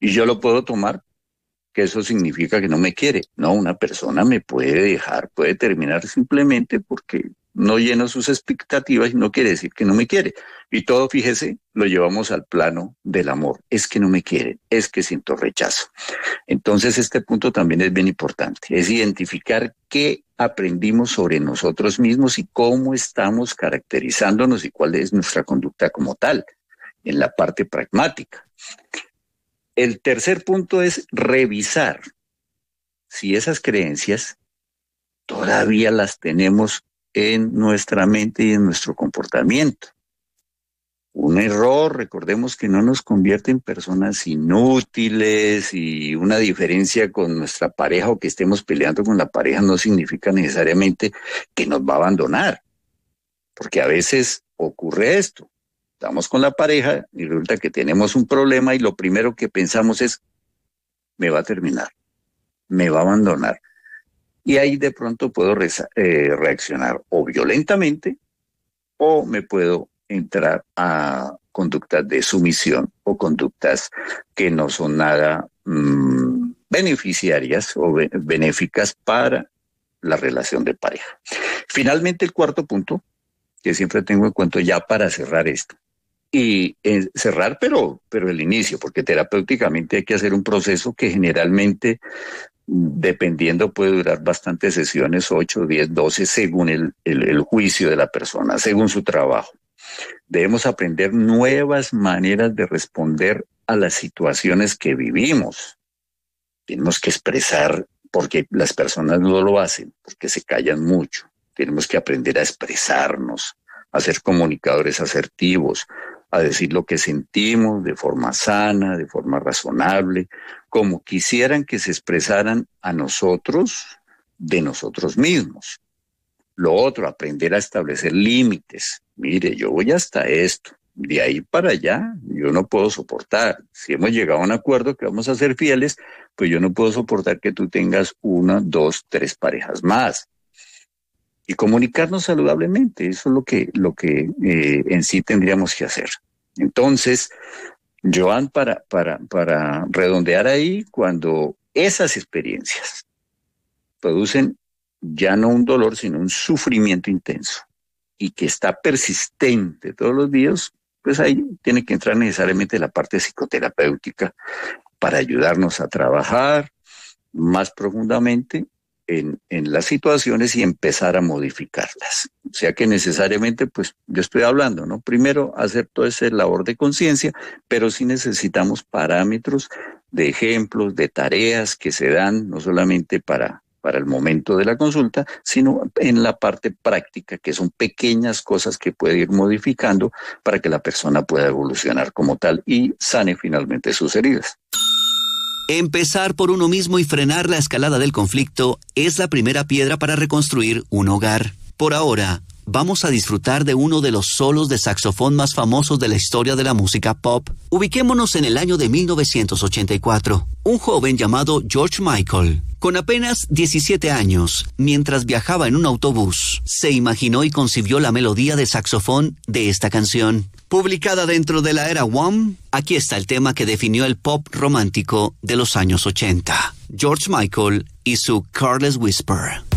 Y yo lo puedo tomar que eso significa que no me quiere. No, una persona me puede dejar, puede terminar simplemente porque no lleno sus expectativas y no quiere decir que no me quiere. Y todo, fíjese, lo llevamos al plano del amor. Es que no me quieren, es que siento rechazo. Entonces, este punto también es bien importante, es identificar qué aprendimos sobre nosotros mismos y cómo estamos caracterizándonos y cuál es nuestra conducta como tal, en la parte pragmática. El tercer punto es revisar si esas creencias todavía las tenemos en nuestra mente y en nuestro comportamiento. Un error, recordemos que no nos convierte en personas inútiles, y una diferencia con nuestra pareja o que estemos peleando con la pareja no significa necesariamente que nos va a abandonar, porque a veces ocurre esto. Estamos con la pareja y resulta que tenemos un problema y lo primero que pensamos es, me va a terminar, me va a abandonar. Y ahí de pronto puedo reaccionar o violentamente o me puedo entrar a conductas de sumisión o conductas que no son nada beneficiarias o benéficas para la relación de pareja. Finalmente, el cuarto punto, que siempre tengo en cuenta ya para cerrar esto, y cerrar pero el inicio, porque terapéuticamente hay que hacer un proceso que generalmente, dependiendo, puede durar bastantes sesiones, 8, 10, 12, según el juicio de la persona, según su trabajo. Debemos aprender nuevas maneras de responder a las situaciones que vivimos. Tenemos que expresar, porque las personas no lo hacen, porque se callan mucho. Tenemos que aprender a expresarnos, a ser comunicadores asertivos, a decir lo que sentimos de forma sana, de forma razonable, como quisieran que se expresaran a nosotros, de nosotros mismos. Lo otro, aprender a establecer límites. Mire, yo voy hasta esto, de ahí para allá yo no puedo soportar. Si hemos llegado a un acuerdo que vamos a ser fieles, pues yo no puedo soportar que tú tengas 1, 2, 3 parejas más. Y comunicarnos saludablemente, eso es lo que en sí tendríamos que hacer. Entonces, Joan, para redondear ahí, cuando esas experiencias producen ya no un dolor, sino un sufrimiento intenso y que está persistente todos los días, pues ahí tiene que entrar necesariamente la parte psicoterapéutica para ayudarnos a trabajar más profundamente en las situaciones y empezar a modificarlas. O sea que necesariamente, pues yo estoy hablando, ¿no? Primero hacer toda esa labor de conciencia, pero sí necesitamos parámetros de ejemplos, de tareas que se dan no solamente para el momento de la consulta, sino en la parte práctica, que son pequeñas cosas que puede ir modificando para que la persona pueda evolucionar como tal y sane finalmente sus heridas. Empezar por uno mismo y frenar la escalada del conflicto es la primera piedra para reconstruir un hogar. Por ahora, vamos a disfrutar de uno de los solos de saxofón más famosos de la historia de la música pop. Ubiquémonos en el año de 1984. Un joven llamado George Michael, con apenas 17 años, mientras viajaba en un autobús, se imaginó y concibió la melodía de saxofón de esta canción. Publicada dentro de la era Wham, aquí está el tema que definió el pop romántico de los años 80. George Michael y su Careless Whisper.